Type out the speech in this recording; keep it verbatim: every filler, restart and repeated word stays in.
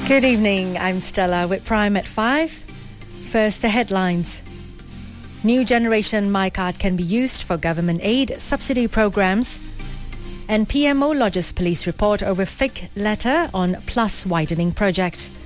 Good evening, I'm Stella with Prime at five. First, the headlines. New generation MyCard can be used for government aid subsidy programs. And P M O lodges police report over fake letter on Plus widening project.